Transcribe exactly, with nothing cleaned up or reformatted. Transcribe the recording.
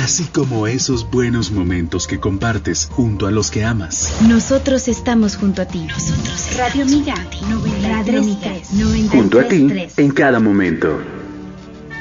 así como esos buenos momentos que compartes junto a los que amas. Nosotros estamos junto a ti. Nosotros Radio Miga, noventa y tres, junto a ti en cada momento.